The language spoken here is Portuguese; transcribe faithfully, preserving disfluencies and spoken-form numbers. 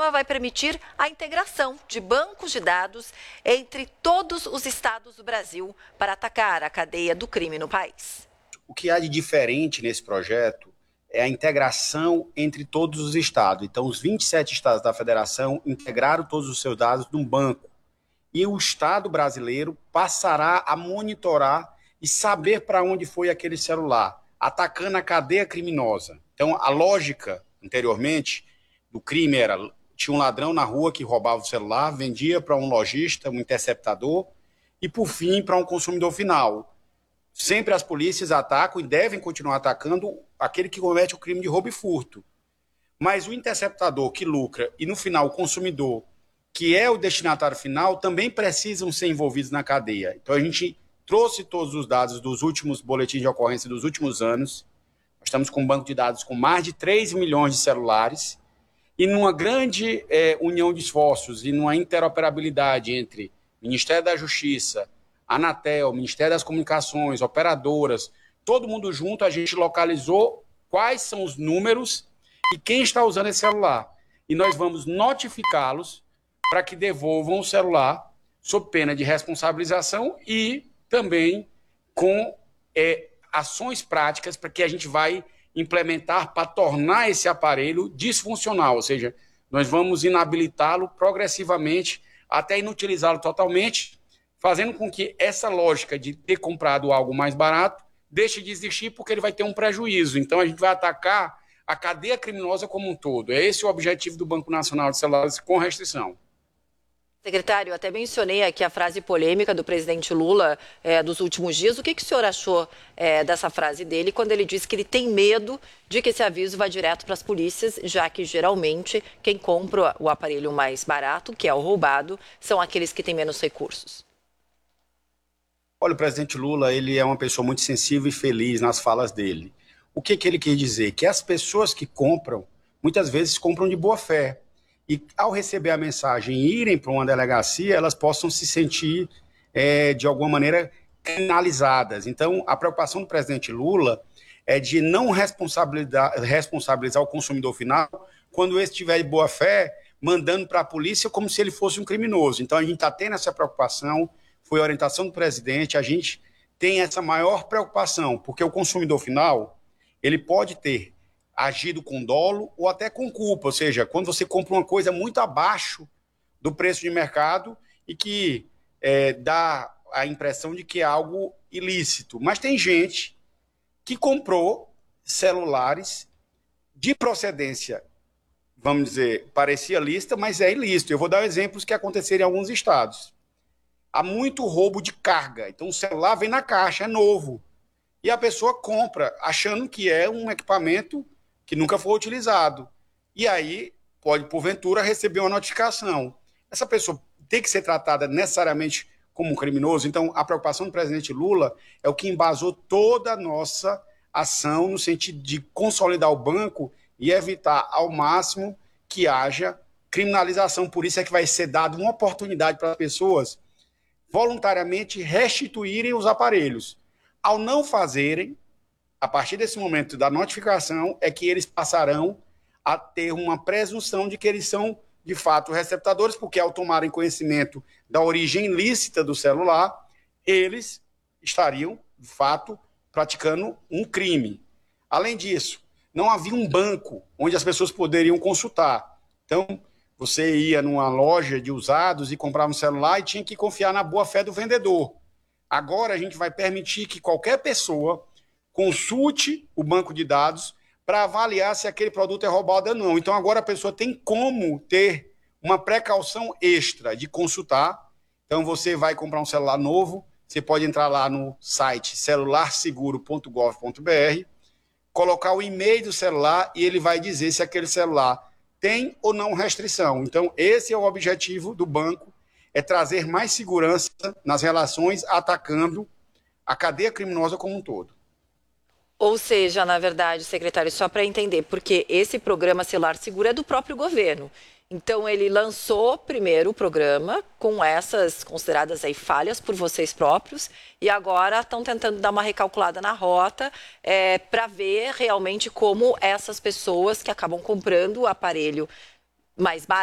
programa vai permitir a integração de bancos de dados entre todos os estados do Brasil para atacar a cadeia do crime no país. O que há de diferente nesse projeto é a integração entre todos os estados. Então, os vinte e sete estados da federação integraram todos os seus dados num banco. E o Estado brasileiro passará a monitorar e saber para onde foi aquele celular, atacando a cadeia criminosa. Então, a lógica, anteriormente, do crime era, tinha um ladrão na rua que roubava o celular, vendia para um lojista, um interceptador, e, por fim, para um consumidor final. Sempre as polícias atacam e devem continuar atacando aquele que comete o crime de roubo e furto. Mas o interceptador que lucra e, no final, o consumidor, que é o destinatário final, também precisam ser envolvidos na cadeia. Então, a gente trouxe todos os dados dos últimos boletins de ocorrência dos últimos anos. Nós estamos com um banco de dados com mais de três milhões de celulares e numa grande é, união de esforços e numa interoperabilidade entre Ministério da Justiça, Anatel, Ministério das Comunicações, operadoras, todo mundo junto, a gente localizou quais são os números e quem está usando esse celular. E nós vamos notificá-los para que devolvam o celular sob pena de responsabilização e também com é, ações práticas para que a gente vai implementar para tornar esse aparelho disfuncional, ou seja, nós vamos inabilitá-lo progressivamente até inutilizá-lo totalmente, fazendo com que essa lógica de ter comprado algo mais barato deixe de existir porque ele vai ter um prejuízo. Então a gente vai atacar a cadeia criminosa como um todo. É esse o objetivo do Banco Nacional de Celulares com restrição. Secretário, eu até mencionei aqui a frase polêmica do presidente Lula é, dos últimos dias. O que, que o senhor achou é, dessa frase dele quando ele disse que ele tem medo de que esse aviso vá direto para as polícias, já que geralmente quem compra o aparelho mais barato, que é o roubado, são aqueles que têm menos recursos? Olha, o presidente Lula, ele é uma pessoa muito sensível e feliz nas falas dele. O que, que ele quer dizer? Que as pessoas que compram, muitas vezes compram de boa fé. E ao receber a mensagem e irem para uma delegacia, elas possam se sentir, é, de alguma maneira, criminalizadas. Então, a preocupação do presidente Lula é de não responsabilizar, responsabilizar o consumidor final quando esse estiver de boa fé, mandando para a polícia como se ele fosse um criminoso. Então, a gente está tendo essa preocupação, foi a orientação do presidente, a gente tem essa maior preocupação, porque o consumidor final, ele pode ter agido com dolo ou até com culpa, ou seja, quando você compra uma coisa muito abaixo do preço de mercado e que é, dá a impressão de que é algo ilícito. Mas tem gente que comprou celulares de procedência, vamos dizer, parecia lícita, mas é ilícito. Eu vou dar exemplos que aconteceram em alguns estados. Há muito roubo de carga, então o celular vem na caixa, é novo, e a pessoa compra achando que é um equipamento que nunca foi utilizado. E aí pode, porventura, receber uma notificação. Essa pessoa tem que ser tratada necessariamente como um criminoso. Então, a preocupação do presidente Lula é o que embasou toda a nossa ação no sentido de consolidar o banco e evitar ao máximo que haja criminalização. Por isso é que vai ser dada uma oportunidade para as pessoas voluntariamente restituírem os aparelhos. Ao não fazerem, a partir desse momento da notificação, é que eles passarão a ter uma presunção de que eles são, de fato, receptadores, porque ao tomarem conhecimento da origem ilícita do celular, eles estariam, de fato, praticando um crime. Além disso, não havia um banco onde as pessoas poderiam consultar. Então, você ia numa loja de usados e comprava um celular e tinha que confiar na boa-fé do vendedor. Agora a gente vai permitir que qualquer pessoa consulte o banco de dados para avaliar se aquele produto é roubado ou não. Então, agora a pessoa tem como ter uma precaução extra de consultar. Então, você vai comprar um celular novo, você pode entrar lá no site celular seguro ponto gov ponto br, colocar o e-mail do celular e ele vai dizer se aquele celular tem ou não restrição. Então, esse é o objetivo do banco, é trazer mais segurança nas relações, atacando a cadeia criminosa como um todo. Ou seja, na verdade, secretário, só para entender, porque esse programa Celular Seguro é do próprio governo. Então, ele lançou primeiro o programa com essas consideradas aí falhas por vocês próprios e agora estão tentando dar uma recalculada na rota é, para ver realmente como essas pessoas que acabam comprando o aparelho mais barato